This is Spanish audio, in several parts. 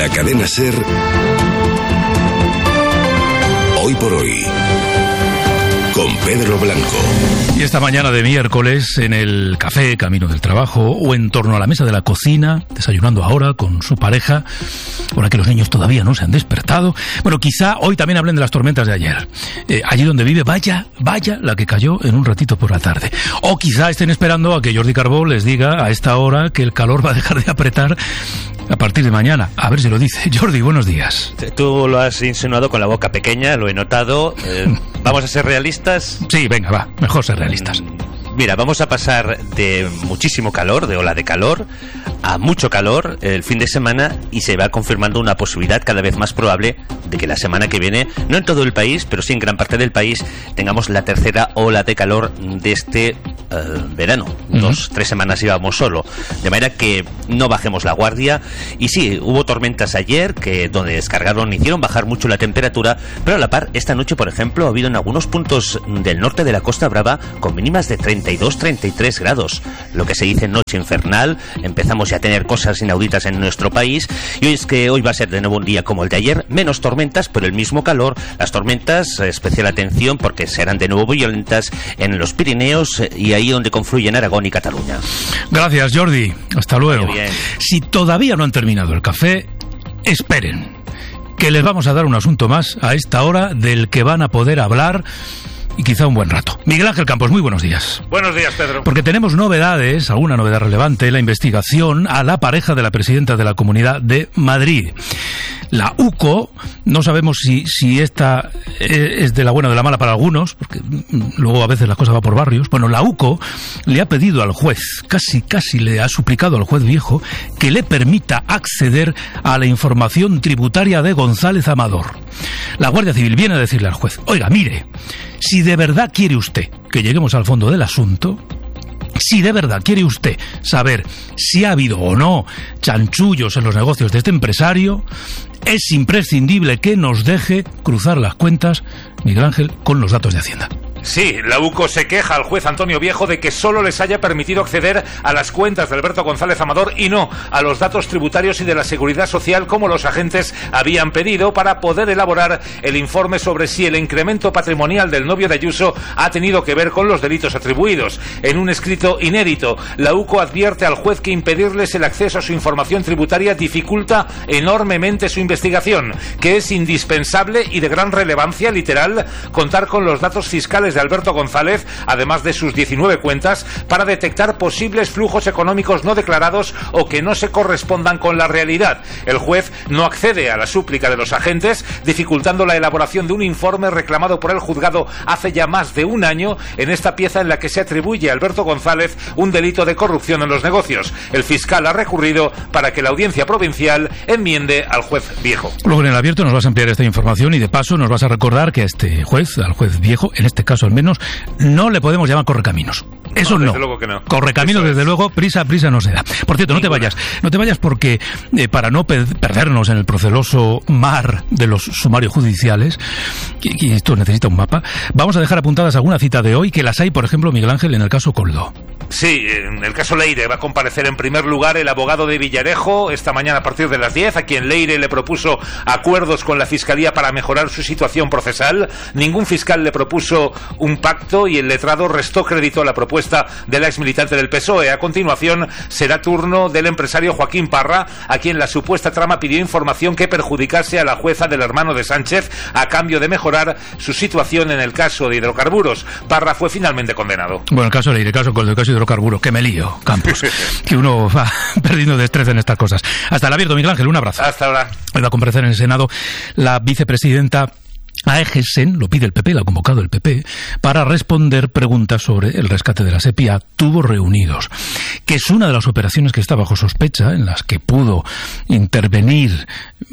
la cadena SER, Hoy por Hoy, con Pedro Blanco. Y esta mañana de miércoles, en el café, camino del trabajo, o en torno a la mesa de la cocina, desayunando ahora con su pareja, ahora que los niños todavía no se han despertado. Bueno, quizá hoy también hablen de las tormentas de ayer. Allí donde vive, vaya la que cayó en un ratito por la tarde. O quizá estén esperando a que Jordi Carbó les diga a esta hora que el calor va a dejar de apretar a partir de mañana. A ver si lo dice. Jordi, buenos días. Tú lo has insinuado con la boca pequeña, lo he notado. ¿Vamos a ser realistas? Sí, venga, va. Mejor ser realistas. Mira, vamos a pasar de muchísimo calor, de ola de calor, a mucho calor el fin de semana, y se va confirmando una posibilidad cada vez más probable de que la semana que viene, no en todo el país, pero sí en gran parte del país, tengamos la tercera ola de calor de este verano. 2-3 semanas íbamos solo. De manera que no bajemos la guardia. Y sí, hubo tormentas ayer que donde descargaron, hicieron bajar mucho la temperatura, pero a la par, esta noche, por ejemplo, ha habido en algunos puntos del norte de la Costa Brava con mínimas de 32-33 grados, lo que se dice noche infernal. Empezamos ya a tener cosas inauditas en nuestro país, y hoy va a ser de nuevo un día como el de ayer, menos tormentas, pero el mismo calor. Las tormentas, especial atención, porque serán de nuevo violentas en los Pirineos y ahí donde confluyen Aragón y Cataluña. Gracias, Jordi. Hasta luego. Bien. Si todavía no han terminado el café, esperen, que les vamos a dar un asunto más a esta hora del que van a poder hablar y quizá un buen rato. Miguel Ángel Campos, muy buenos días. Buenos días, Pedro. Porque tenemos novedades, alguna novedad relevante, la investigación a la pareja de la presidenta de la Comunidad de Madrid. La UCO, no sabemos si esta es de la buena o de la mala para algunos, porque luego a veces la cosa va por barrios. Bueno, la UCO le ha pedido al juez, casi le ha suplicado al juez viejo, que le permita acceder a la información tributaria de González Amador. La Guardia Civil viene a decirle al juez: oiga, mire, si de verdad quiere usted que lleguemos al fondo del asunto, si de verdad quiere usted saber si ha habido o no chanchullos en los negocios de este empresario, es imprescindible que nos deje cruzar las cuentas, Miguel Ángel, con los datos de Hacienda. Sí, la UCO se queja al juez Antonio Viejo de que solo les haya permitido acceder a las cuentas de Alberto González Amador y no a los datos tributarios y de la Seguridad Social, como los agentes habían pedido, para poder elaborar el informe sobre si el incremento patrimonial del novio de Ayuso ha tenido que ver con los delitos atribuidos. En un escrito inédito, la UCO advierte al juez que impedirles el acceso a su información tributaria dificulta enormemente su investigación, que es indispensable y de gran relevancia, literal, contar con los datos fiscales de Alberto González, además de sus 19 cuentas, para detectar posibles flujos económicos no declarados o que no se correspondan con la realidad. El juez no accede a la súplica de los agentes, dificultando la elaboración de un informe reclamado por el juzgado hace ya más de un año en esta pieza en la que se atribuye a Alberto González un delito de corrupción en los negocios. El fiscal ha recurrido para que la audiencia provincial enmiende al juez Viejo. Luego en el abierto nos vas a ampliar esta información y de paso nos vas a recordar que a este juez, al juez Viejo, en este caso al menos, no le podemos llamar correcaminos. Eso no. Desde luego que no. Correcaminos, Eso es. desde luego, prisa no se da. Por cierto, no te vayas porque para no perdernos en el proceloso mar de los sumarios judiciales, y esto necesita un mapa, vamos a dejar apuntadas alguna cita de hoy, que las hay, por ejemplo, Miguel Ángel, en el caso Coldo. Sí, en el caso Leire va a comparecer en primer lugar el abogado de Villarejo esta mañana a partir de las 10, a quien Leire le propuso acuerdos con la Fiscalía para mejorar su situación procesal. Ningún fiscal le propuso un pacto y el letrado restó crédito a la propuesta de la exmilitante del PSOE. A continuación será turno del empresario Joaquín Parra, a quien la supuesta trama pidió información que perjudicase a la jueza del hermano de Sánchez a cambio de mejorar su situación en el caso de hidrocarburos. Parra fue finalmente condenado. Bueno, el caso Leire, el caso Coldo, el caso hidrocarburos, que me lío, Campos, que uno va perdiendo destreza en estas cosas. Hasta el abierto, Miguel Ángel, un abrazo. Hasta ahora. Hoy va a comparecer en el Senado la vicepresidenta Aegesen, lo pide el PP, lo ha convocado el PP, para responder preguntas sobre el rescate de la SEPI a tubos reunidos, que es una de las operaciones que está bajo sospecha, en las que pudo intervenir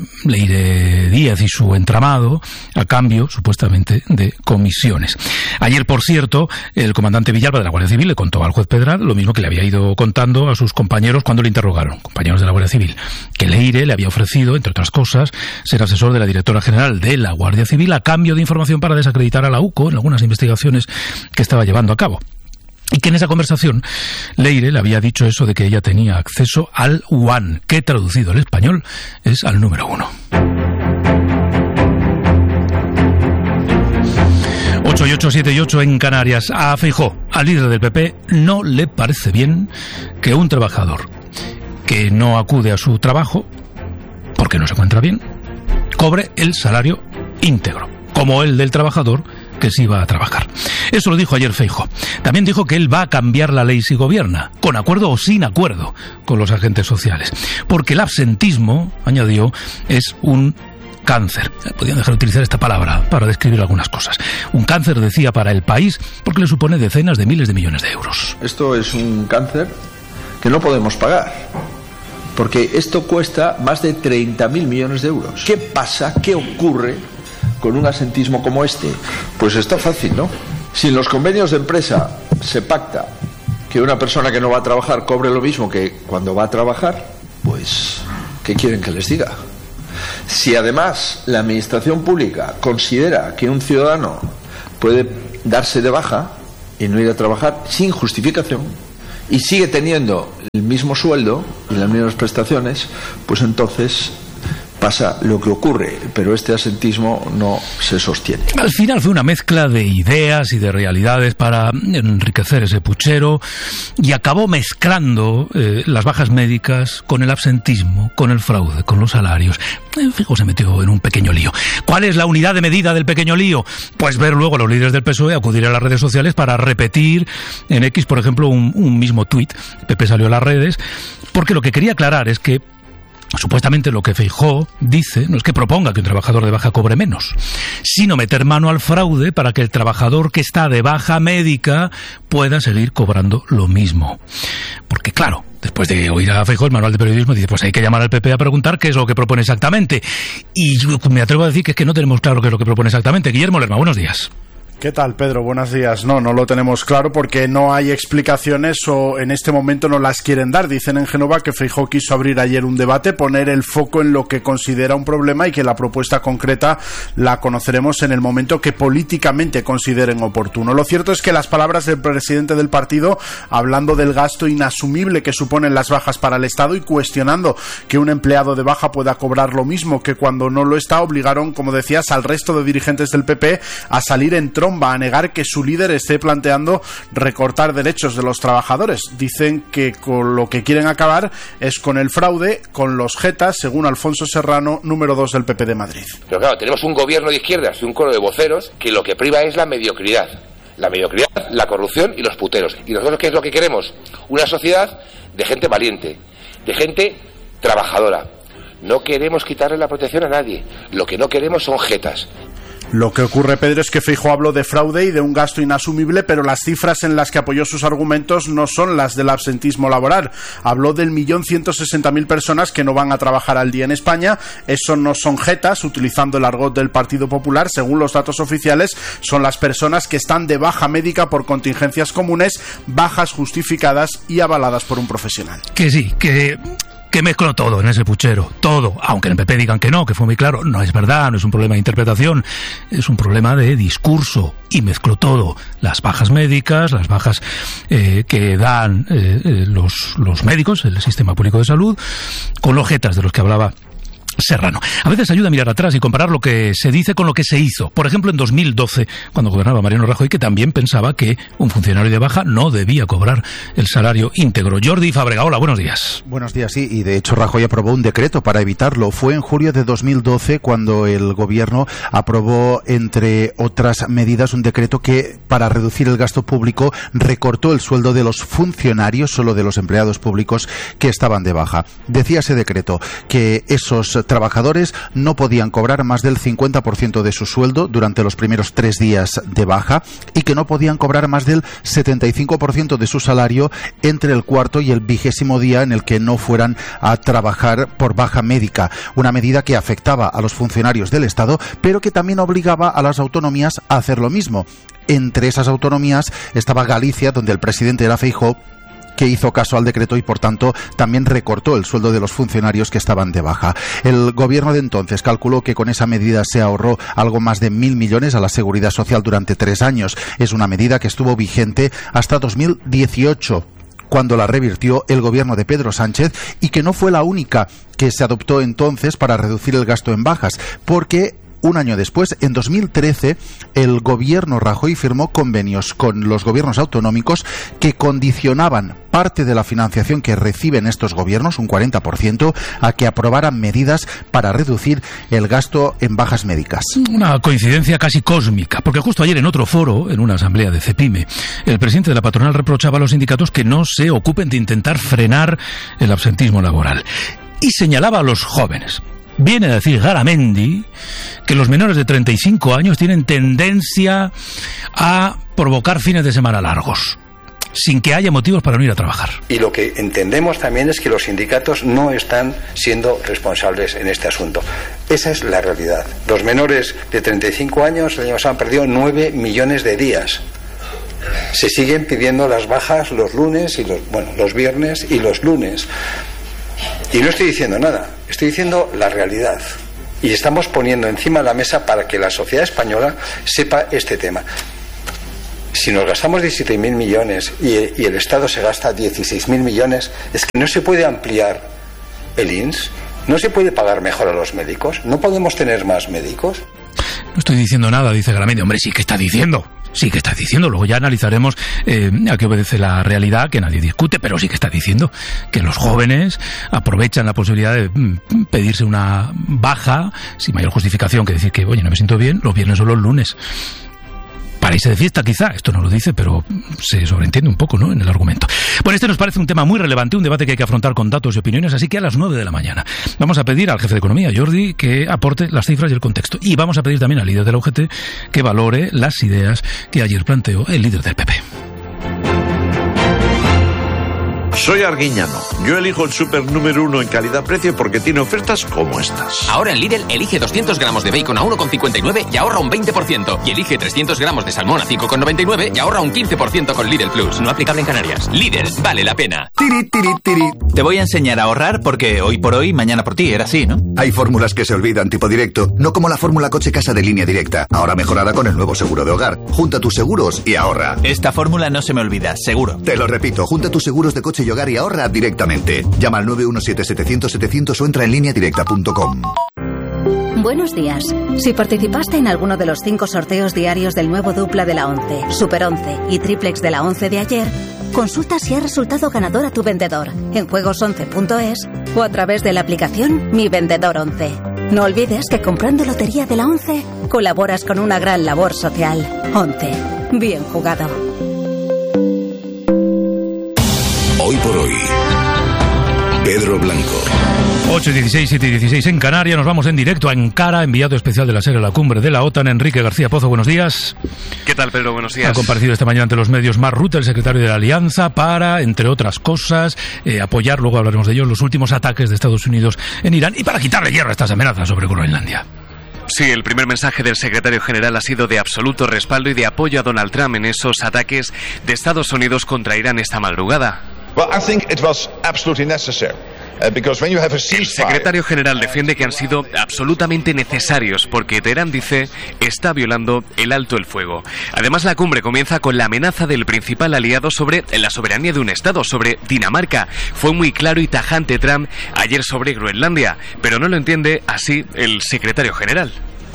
Leire Díaz y su entramado, a cambio, supuestamente, de comisiones. Ayer, por cierto, el comandante Villalba de la Guardia Civil le contó al juez Pedral lo mismo que le había ido contando a sus compañeros cuando le interrogaron, compañeros de la Guardia Civil, que Leire le había ofrecido, entre otras cosas, ser asesor de la directora general de la Guardia Civil a cambio de información para desacreditar a la UCO en algunas investigaciones que estaba llevando a cabo. Y que en esa conversación Leire le había dicho eso de que ella tenía acceso al One, que traducido al español es al número 1. 8 y 8, 7 y 8 en Canarias. A Feijóo, al líder del PP, no le parece bien que un trabajador que no acude a su trabajo porque no se encuentra bien cobre el salario íntegro, como el del trabajador que sí va a trabajar. Eso lo dijo ayer Feijóo. También dijo que él va a cambiar la ley si gobierna, con acuerdo o sin acuerdo con los agentes sociales, porque el absentismo, añadió, es un cáncer. Podrían dejar de utilizar esta palabra para describir algunas cosas. Un cáncer, decía, para el país, porque le supone decenas de miles de millones de euros. Esto es un cáncer que no podemos pagar, porque esto cuesta más de 30.000 millones de euros. ¿Qué pasa? ¿Qué ocurre con un absentismo como este? Pues está fácil, ¿no? Si en los convenios de empresa se pacta que una persona que no va a trabajar cobre lo mismo que cuando va a trabajar, pues, ¿qué quieren que les diga? Si además la administración pública considera que un ciudadano puede darse de baja y no ir a trabajar sin justificación y sigue teniendo el mismo sueldo y las mismas prestaciones, pues entonces pasa lo que ocurre, pero este absentismo no se sostiene. Al final fue una mezcla de ideas y de realidades para enriquecer ese puchero y acabó mezclando las bajas médicas con el absentismo, con el fraude, con los salarios. Feijóo se metió en un pequeño lío. ¿Cuál es la unidad de medida del pequeño lío? Pues ver luego a los líderes del PSOE acudir a las redes sociales para repetir en X, por ejemplo, un mismo tuit. El PP salió a las redes porque lo que quería aclarar es que supuestamente lo que Feijóo dice no es que proponga que un trabajador de baja cobre menos, sino meter mano al fraude para que el trabajador que está de baja médica pueda seguir cobrando lo mismo. Porque claro, después de oír a Feijóo, el manual de periodismo dice, pues hay que llamar al PP a preguntar qué es lo que propone exactamente. Y yo me atrevo a decir que es que no tenemos claro qué es lo que propone exactamente. Guillermo Lerma, buenos días. ¿Qué tal, Pedro? Buenos días. No lo tenemos claro porque no hay explicaciones o en este momento no las quieren dar. Dicen en Génova que Feijóo quiso abrir ayer un debate, poner el foco en lo que considera un problema y que la propuesta concreta la conoceremos en el momento que políticamente consideren oportuno. Lo cierto es que las palabras del presidente del partido, hablando del gasto inasumible que suponen las bajas para el Estado y cuestionando que un empleado de baja pueda cobrar lo mismo que cuando no lo está, obligaron, como decías, al resto de dirigentes del PP a salir en tromba, a negar que su líder esté planteando recortar derechos de los trabajadores. Dicen que con lo que quieren acabar es con el fraude, con los jetas, según Alfonso Serrano, número 2 del PP de Madrid. Pero claro, tenemos un gobierno de izquierdas y un coro de voceros que lo que priva es la mediocridad. La mediocridad, la corrupción y los puteros. ¿Y nosotros qué es lo que queremos? Una sociedad de gente valiente, de gente trabajadora. No queremos quitarle la protección a nadie. Lo que no queremos son jetas. Lo que ocurre, Pedro, es que Feijóo habló de fraude y de un gasto inasumible, pero las cifras en las que apoyó sus argumentos no son las del absentismo laboral. Habló del 1.160.000 personas que no van a trabajar al día en España. Eso no son jetas, utilizando el argot del Partido Popular. Según los datos oficiales, son las personas que están de baja médica por contingencias comunes, bajas justificadas y avaladas por un profesional. Que sí, que mezcló todo en ese puchero, todo, aunque en el PP digan que no, que fue muy claro, no es verdad, no es un problema de interpretación, es un problema de discurso, y mezcló todo, las bajas médicas, las bajas que dan los médicos, el sistema público de salud, con los jetas de los que hablaba Serrano. A veces ayuda a mirar atrás y comparar lo que se dice con lo que se hizo. Por ejemplo, en 2012, cuando gobernaba Mariano Rajoy, que también pensaba que un funcionario de baja no debía cobrar el salario íntegro. Jordi Fábrega, hola, buenos días. Buenos días, sí, y de hecho Rajoy aprobó un decreto para evitarlo. Fue en julio de 2012 cuando el gobierno aprobó, entre otras medidas, un decreto que, para reducir el gasto público, recortó el sueldo de los funcionarios, solo de los empleados públicos que estaban de baja. Decía ese decreto que esos trabajadores no podían cobrar más del 50% de su sueldo durante los primeros 3 días de baja y que no podían cobrar más del 75% de su salario entre el cuarto y el 20º día en el que no fueran a trabajar por baja médica. Una medida que afectaba a los funcionarios del Estado, pero que también obligaba a las autonomías a hacer lo mismo. Entre esas autonomías estaba Galicia, donde el presidente era Feijóo, que hizo caso al decreto y por tanto también recortó el sueldo de los funcionarios que estaban de baja. El gobierno de entonces calculó que con esa medida se ahorró algo más de 1.000 millones a la Seguridad Social durante 3 años. Es una medida que estuvo vigente hasta 2018. Cuando la revirtió el gobierno de Pedro Sánchez, y que no fue la única que se adoptó entonces para reducir el gasto en bajas, porque un año después, en 2013, el gobierno Rajoy firmó convenios con los gobiernos autonómicos que condicionaban parte de la financiación que reciben estos gobiernos, un 40%, a que aprobaran medidas para reducir el gasto en bajas médicas. Una coincidencia casi cósmica, porque justo ayer en otro foro, en una asamblea de Cepime, el presidente de la patronal reprochaba a los sindicatos que no se ocupen de intentar frenar el absentismo laboral y señalaba a los jóvenes. Viene a decir Garamendi que los menores de 35 años tienen tendencia a provocar fines de semana largos, sin que haya motivos para no ir a trabajar. Y lo que entendemos también es que los sindicatos no están siendo responsables en este asunto. Esa es la realidad. Los menores de 35 años el año pasado han perdido 9 millones de días. Se siguen pidiendo las bajas los lunes y los viernes y los lunes. Y no estoy diciendo nada, estoy diciendo la realidad. Y estamos poniendo encima de la mesa para que la sociedad española sepa este tema. Si nos gastamos 17.000 millones y el Estado se gasta 16.000 millones, es que no se puede ampliar el INS, no se puede pagar mejor a los médicos, no podemos tener más médicos. No estoy diciendo nada, dice Garamendi. Hombre, sí que está diciendo. Sí que está diciendo, luego ya analizaremos a qué obedece la realidad, que nadie discute, pero sí que está diciendo que los jóvenes aprovechan la posibilidad de pedirse una baja sin mayor justificación que decir que, oye, no me siento bien, los viernes o los lunes. Para irse de fiesta, quizá. Esto no lo dice, pero se sobreentiende un poco, ¿no?, en el argumento. Bueno, este nos parece un tema muy relevante, un debate que hay que afrontar con datos y opiniones, así que a las 9 de la mañana vamos a pedir al jefe de Economía, Jordi, que aporte las cifras y el contexto. Y vamos a pedir también al líder de la UGT que valore las ideas que ayer planteó el líder del PP. Soy Arguiñano. Yo elijo el súper número 1 en calidad-precio porque tiene ofertas como estas. Ahora en Lidl elige 200 gramos de bacon a 1,59 y ahorra un 20%. Y elige 300 gramos de salmón a 5,99 y ahorra un 15% con Lidl Plus. No aplicable en Canarias. Lidl, vale la pena. Tiri, tiri, tiri. Te voy a enseñar a ahorrar porque hoy por hoy, mañana por ti. Era así, ¿no? Hay fórmulas que se olvidan tipo directo, no como la fórmula coche-casa de Línea Directa. Ahora mejorada con el nuevo seguro de hogar. Junta tus seguros y ahorra. Esta fórmula no se me olvida, seguro. Te lo repito, junta tus seguros de coche y hogar y ahorra directamente. Llama al 917-700-700 o entra en lineadirecta.com. Buenos días. Si participaste en alguno de los 5 sorteos diarios del nuevo dupla de la 11, Super 11 y triplex de la 11 de ayer, consulta si ha resultado ganador a tu vendedor en juegos11.es o a través de la aplicación Mi Vendedor 11. No olvides que comprando lotería de la 11 colaboras con una gran labor social. 11. Bien jugado. Hoy por hoy, Pedro Blanco. 8:16, 7:16 en Canarias. Nos vamos en directo a Ankara, enviado especial de la SER a la cumbre de la OTAN, Enrique García Pozo. Buenos días. ¿Qué tal, Pedro? Buenos días. Ha comparecido esta mañana ante los medios Mark Rutte, el secretario de la Alianza, para, entre otras cosas, apoyar, luego hablaremos de ellos, los últimos ataques de Estados Unidos en Irán y para quitarle hierro a estas amenazas sobre Groenlandia. Sí, el primer mensaje del secretario general ha sido de absoluto respaldo y de apoyo a Donald Trump en esos ataques de Estados Unidos contra Irán esta madrugada. El secretario general defiende que han sido absolutamente necesarios porque Teherán, dice, está violando el alto el fuego. Además, la cumbre comienza con la amenaza del principal aliado sobre la soberanía de un Estado, sobre Dinamarca. Fue muy claro y tajante Trump ayer sobre Groenlandia, pero no lo entiende así el secretario general.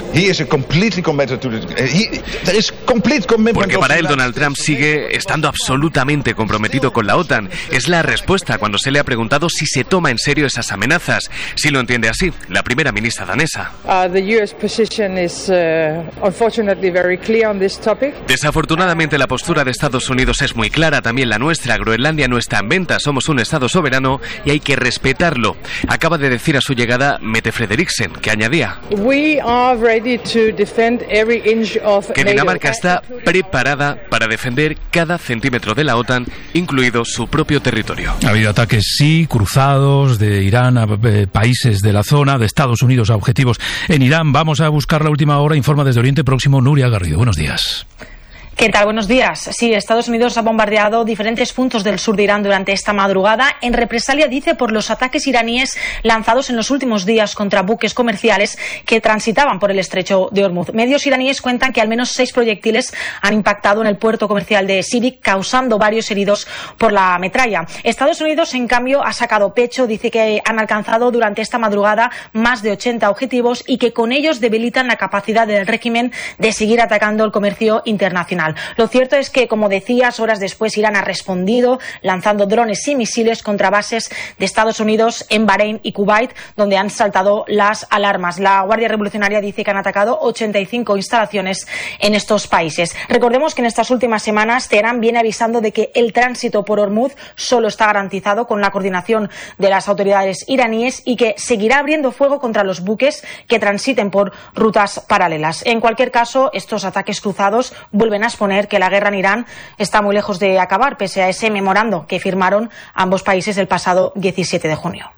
Porque para él Donald Trump sigue estando absolutamente comprometido con la OTAN. Es la respuesta cuando se le ha preguntado si se toma en serio esas amenazas. Si lo entiende así, la primera ministra danesa. Desafortunadamente la postura de Estados Unidos es muy clara, también la nuestra. Groenlandia no está en venta, somos un Estado soberano y hay que respetarlo. Acaba de decir a su llegada Mette Frederiksen, que añadía que Dinamarca está preparada para defender cada centímetro de la OTAN, incluido su propio territorio. Ha habido ataques, sí, cruzados de Irán a países de la zona, de Estados Unidos a objetivos en Irán. Vamos a buscar la última hora. Informa desde Oriente Próximo Nuria Garrido. Buenos días. ¿Qué tal? Buenos días. Sí, Estados Unidos ha bombardeado diferentes puntos del sur de Irán durante esta madrugada en represalia, dice, por los ataques iraníes lanzados en los últimos días contra buques comerciales que transitaban por el estrecho de Hormuz. Medios iraníes cuentan que al menos 6 proyectiles han impactado en el puerto comercial de Sirik, causando varios heridos por la metralla. Estados Unidos, en cambio, ha sacado pecho, dice que han alcanzado durante esta madrugada más de 80 objetivos y que con ellos debilitan la capacidad del régimen de seguir atacando el comercio internacional. Lo cierto es que, como decías, horas después Irán ha respondido lanzando drones y misiles contra bases de Estados Unidos en Bahrein y Kuwait, donde han saltado las alarmas. La Guardia Revolucionaria dice que han atacado 85 instalaciones en estos países. Recordemos que en estas últimas semanas Teherán viene avisando de que el tránsito por Hormuz solo está garantizado con la coordinación de las autoridades iraníes y que seguirá abriendo fuego contra los buques que transiten por rutas paralelas. En cualquier caso, estos ataques cruzados vuelven a exponer que la guerra en Irán está muy lejos de acabar, pese a ese memorando que firmaron ambos países el pasado 17 de junio.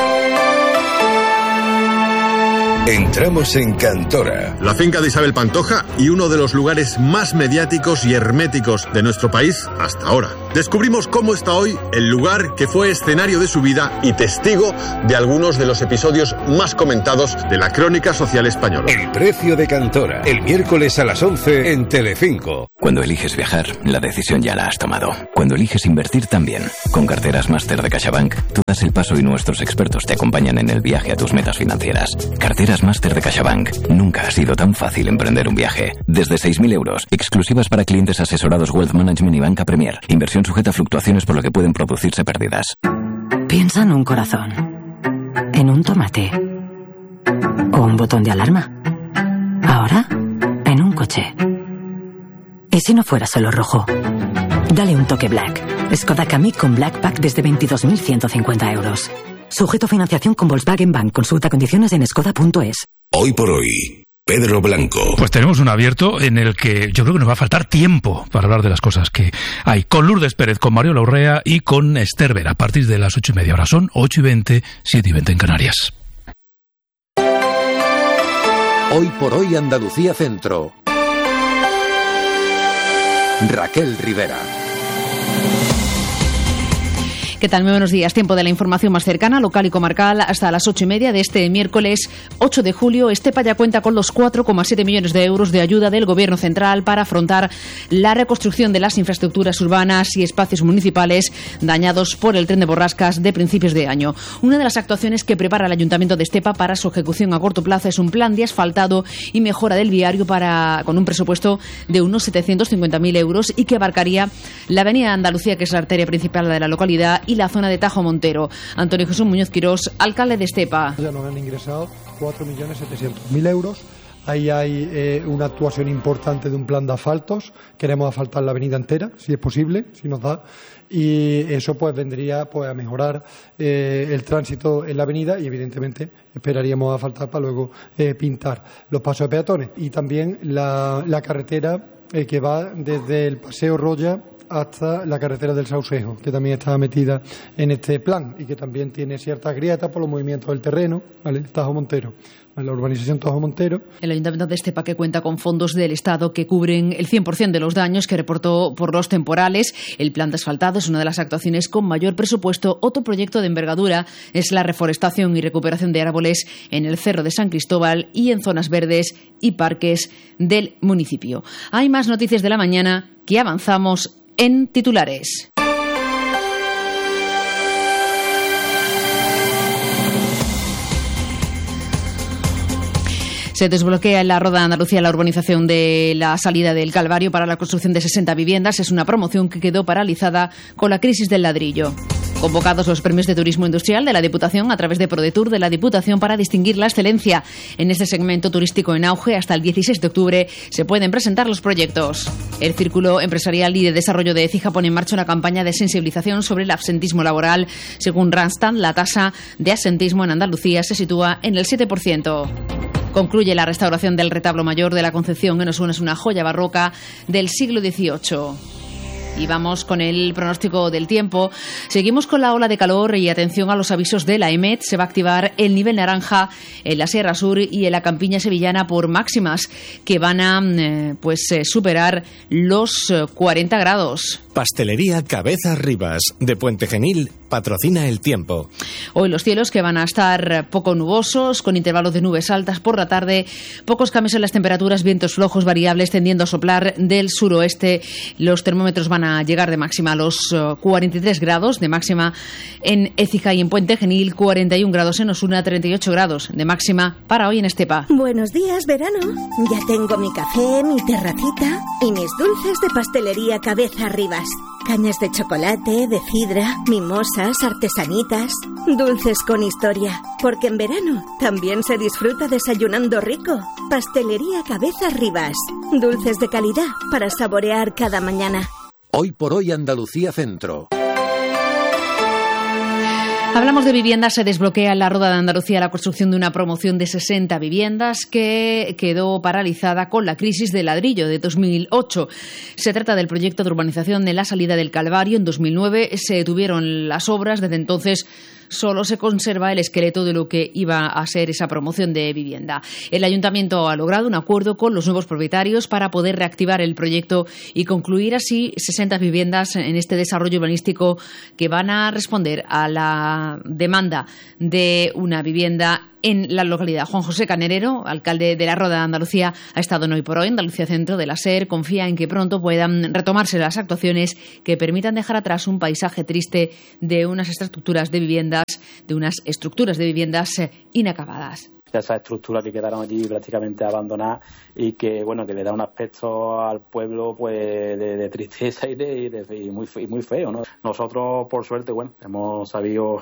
Entramos en Cantora. La finca de Isabel Pantoja y uno de los lugares más mediáticos y herméticos de nuestro país hasta ahora. Descubrimos cómo está hoy el lugar que fue escenario de su vida y testigo de algunos de los episodios más comentados de la crónica social española. El precio de Cantora, el miércoles a las 11 en Telecinco. Cuando eliges viajar, la decisión ya la has tomado. Cuando eliges invertir también. Con Carteras Máster de CaixaBank, tú das el paso y nuestros expertos te acompañan en el viaje a tus metas financieras. Carteras Máster de CaixaBank. Nunca ha sido tan fácil emprender un viaje. Desde 6.000 euros, exclusivas para clientes asesorados Wealth Management y Banca Premier. Inversión sujeta a fluctuaciones por lo que pueden producirse pérdidas. Piensa en un corazón, en un tomate o un botón de alarma. Ahora, en un coche. ¿Y si no fuera solo rojo? Dale un toque Black. Skoda Kamiq con Black Pack desde 22.150 euros. Sujeto a financiación con Volkswagen Bank. Consulta condiciones en skoda.es. Hoy por hoy, Pedro Blanco. Pues tenemos un abierto en el que yo creo que nos va a faltar tiempo para hablar de las cosas que hay. Con Lourdes Pérez, con Mario Urrea y con Esther Vera, a partir de las 8:30. Ahora son 8:20, 7:20 en Canarias. Hoy por hoy, Andalucía Centro. Raquel Rivera. ¿Qué tal? Muy buenos días. Tiempo de la información más cercana, local y comarcal, hasta las 8:30 de este miércoles 8 de julio. Estepa ya cuenta con los 4,7 millones de euros de ayuda del Gobierno central para afrontar la reconstrucción de las infraestructuras urbanas y espacios municipales dañados por el tren de borrascas de principios de año. Una de las actuaciones que prepara el Ayuntamiento de Estepa para su ejecución a corto plazo es un plan de asfaltado y mejora del viario con un presupuesto de unos 750.000 euros y que abarcaría la avenida Andalucía, que es la arteria principal de la localidad, y la zona de Tajo Montero. Antonio Jesús Muñoz Quirós, alcalde de Estepa. Ya nos han ingresado 4.700.000 euros. Ahí hay una actuación importante de un plan de asfaltos. Queremos asfaltar la avenida entera, si es posible, si nos da. Y eso pues vendría pues a mejorar el tránsito en la avenida y evidentemente esperaríamos asfaltar para luego pintar los pasos de peatones. Y también la carretera que va desde el Paseo Roya hasta la carretera del Saucejo, que también está metida en este plan y que también tiene ciertas grietas por los movimientos del terreno, ¿vale? Tajo Montero, la urbanización Tajo Montero. El Ayuntamiento de Estepa, que cuenta con fondos del Estado que cubren el 100% de los daños que reportó por los temporales. El plan de asfaltado es una de las actuaciones con mayor presupuesto. Otro proyecto de envergadura es la reforestación y recuperación de árboles en el Cerro de San Cristóbal y en zonas verdes y parques del municipio. Hay más noticias de la mañana que avanzamos en titulares. Se desbloquea en la Roda de Andalucía la urbanización de la salida del Calvario para la construcción de 60 viviendas. Es una promoción que quedó paralizada con la crisis del ladrillo. Convocados los premios de turismo industrial de la Diputación a través de ProDetour de la Diputación para distinguir la excelencia. En este segmento turístico en auge, hasta el 16 de octubre, se pueden presentar los proyectos. El Círculo Empresarial y de Desarrollo de Écija pone en marcha una campaña de sensibilización sobre el absentismo laboral. Según Randstad, la tasa de absentismo en Andalucía se sitúa en el 7%. Concluye la restauración del retablo mayor de la Concepción en Osuna. Es una joya barroca del siglo XVIII. Y vamos con el pronóstico del tiempo. Seguimos con la ola de calor y atención a los avisos de la EMET. Se va a activar el nivel naranja en la Sierra Sur y en la campiña sevillana por máximas que van a superar los 40 grados. Pastelería Cabezas Rivas, de Puente Genil, patrocina el tiempo. Hoy los cielos que van a estar poco nubosos, con intervalos de nubes altas por la tarde, pocos cambios en las temperaturas, vientos flojos variables tendiendo a soplar del suroeste. Los termómetros van a llegar de máxima a los 43 grados, de máxima en Écija y en Puente Genil, 41 grados en Osuna, 38 grados de máxima para hoy en Estepa. Buenos días, verano. Ya tengo mi café, mi terracita y mis dulces de pastelería Cabezas Rivas. Cañas de chocolate, de sidra, mimosas, artesanitas, dulces con historia. Porque en verano también se disfruta desayunando rico. Pastelería Cabezas Rivas. Dulces de calidad para saborear cada mañana. Hoy por hoy Andalucía Centro. Hablamos de viviendas. Se desbloquea en la Roda de Andalucía la construcción de una promoción de 60 viviendas que quedó paralizada con la crisis del ladrillo de 2008. Se trata del proyecto de urbanización de la Salida del Calvario. En 2009 se detuvieron las obras. Desde entonces solo se conserva el esqueleto de lo que iba a ser esa promoción de vivienda. El Ayuntamiento ha logrado un acuerdo con los nuevos propietarios para poder reactivar el proyecto y concluir así 60 viviendas en este desarrollo urbanístico que van a responder a la demanda de una vivienda en la localidad. Juan José Canerero, alcalde de la Roda de Andalucía, ha estado en Hoy por Hoy, Andalucía Centro de la SER. Confía en que pronto puedan retomarse las actuaciones que permitan dejar atrás un paisaje triste de unas estructuras de viviendas inacabadas. Esas estructuras que quedaron allí prácticamente abandonadas y que le da un aspecto al pueblo pues de tristeza y muy feo, ¿no? Nosotros por suerte hemos sabido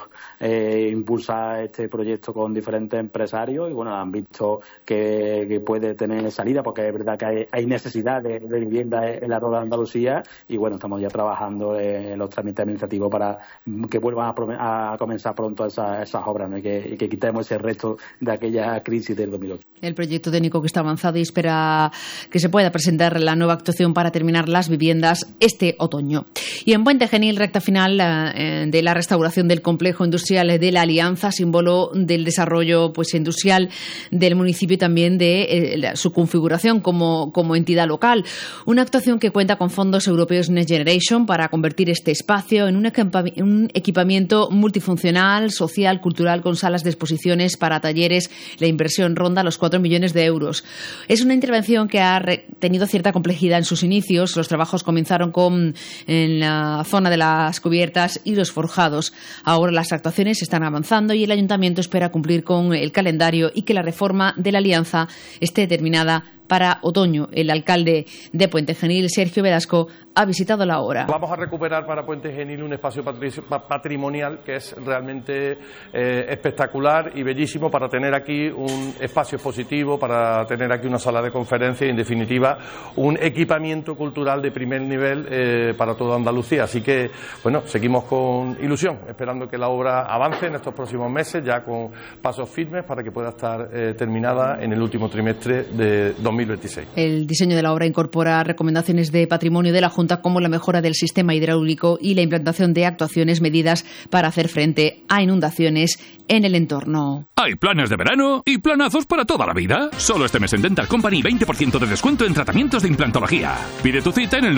impulsar este proyecto con diferentes empresarios y han visto que puede tener salida, porque es verdad que hay necesidad de vivienda en la Roda de Andalucía y estamos ya trabajando en los trámites administrativos para que vuelvan a comenzar pronto esas obras, ¿no? y que quitemos ese resto de aquella crisis del 2008. El proyecto técnico que está avanzado y espera que se pueda presentar la nueva actuación para terminar las viviendas este otoño. Y en Puente Genil, recta final de la restauración del complejo industrial de la Alianza, símbolo del desarrollo industrial del municipio y también de su configuración como entidad local. Una actuación que cuenta con fondos europeos Next Generation para convertir este espacio en un equipamiento multifuncional, social, cultural, con salas de exposiciones para talleres. La inversión ronda los 4 millones de euros. Es una intervención que ha tenido cierta complejidad en sus inicios. Los trabajos comenzaron en la zona de las cubiertas y los forjados. Ahora las actuaciones están avanzando y el Ayuntamiento espera cumplir con el calendario y que la reforma de la Alianza esté terminada para otoño. El alcalde de Puente Genil, Sergio Vedasco, ha visitado la obra. Vamos a recuperar para Puente Genil un espacio patrimonial que es realmente espectacular y bellísimo, para tener aquí un espacio expositivo, para tener aquí una sala de conferencias y, en definitiva, un equipamiento cultural de primer nivel para toda Andalucía. Así que, seguimos con ilusión, esperando que la obra avance en estos próximos meses, ya con pasos firmes, para que pueda estar terminada en el último trimestre de 2026. El diseño de la obra incorpora recomendaciones de patrimonio de la Junta, como la mejora del sistema hidráulico y la implantación de actuaciones medidas para hacer frente a inundaciones en el entorno. Hay planes de verano y planazos para toda la vida. Solo este mes en Dental Company 20% de descuento en tratamientos de implantología. Pide tu cita en el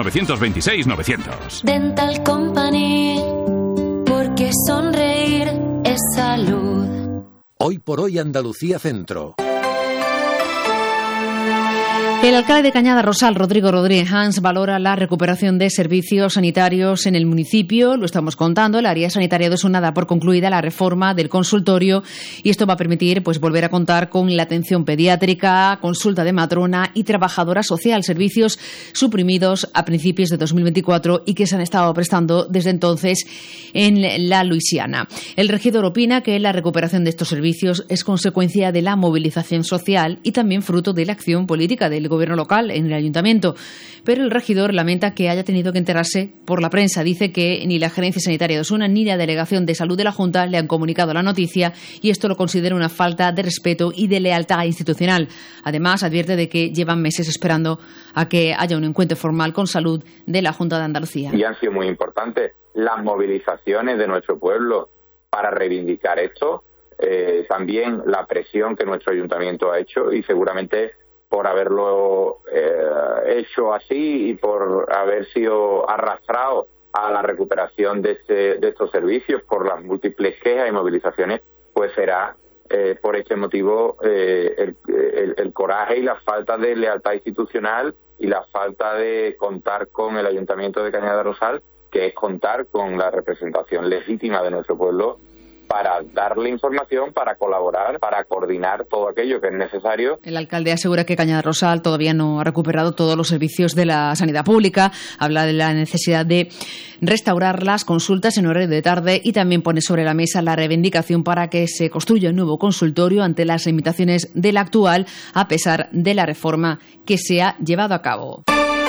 900-926-900. Dental Company, porque sonreír es salud. Hoy por hoy Andalucía Centro. El alcalde de Cañada Rosal, Rodrigo Rodríguez Hans, valora la recuperación de servicios sanitarios en el municipio. Lo estamos contando. El área sanitaria de Osuna da por concluida la reforma del consultorio y esto va a permitir volver a contar con la atención pediátrica, consulta de matrona y trabajadora social, servicios suprimidos a principios de 2024 y que se han estado prestando desde entonces en la Luisiana. El regidor opina que la recuperación de estos servicios es consecuencia de la movilización social y también fruto de la acción política del del gobierno local en el ayuntamiento. Pero el regidor lamenta que haya tenido que enterarse por la prensa. Dice que ni la Gerencia Sanitaria de Osuna ni la Delegación de Salud de la Junta le han comunicado la noticia y esto lo considera una falta de respeto y de lealtad institucional. Además, advierte de que llevan meses esperando a que haya un encuentro formal con Salud de la Junta de Andalucía. Y han sido muy importantes las movilizaciones de nuestro pueblo para reivindicar esto, también la presión que nuestro ayuntamiento ha hecho y seguramente por haberlo hecho así y por haber sido arrastrado a la recuperación de estos servicios por las múltiples quejas y movilizaciones, pues será por este motivo el coraje y la falta de lealtad institucional y la falta de contar con el Ayuntamiento de Cañada Rosal, que es contar con la representación legítima de nuestro pueblo para darle información, para colaborar, para coordinar todo aquello que es necesario. El alcalde asegura que Cañada Rosal todavía no ha recuperado todos los servicios de la sanidad pública, habla de la necesidad de restaurar las consultas en horario de tarde y también pone sobre la mesa la reivindicación para que se construya un nuevo consultorio ante las limitaciones del actual, a pesar de la reforma que se ha llevado a cabo.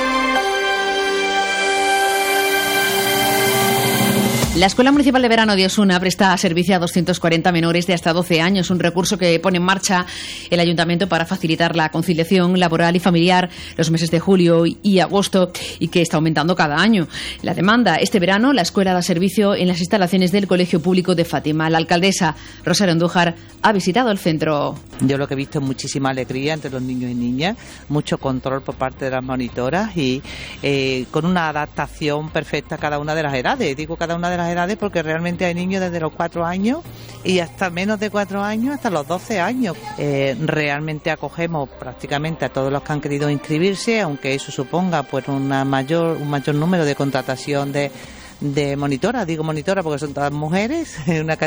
La Escuela Municipal de Verano de Osuna presta servicio a 240 menores de hasta 12 años, un recurso que pone en marcha el Ayuntamiento para facilitar la conciliación laboral y familiar los meses de julio y agosto y que está aumentando cada año. La demanda este verano, la escuela da servicio en las instalaciones del Colegio Público de Fátima. La alcaldesa Rosario Andújar ha visitado el centro. Yo lo que he visto es muchísima alegría entre los niños y niñas, mucho control por parte de las monitoras y con una adaptación perfecta a cada una de las edades. Digo cada una de las edades porque realmente hay niños desde los 4 años y hasta menos de 4 años hasta los 12 años. Realmente acogemos prácticamente a todos los que han querido inscribirse, aunque eso suponga pues un mayor número de contratación de monitoras. Digo monitoras porque son todas mujeres, una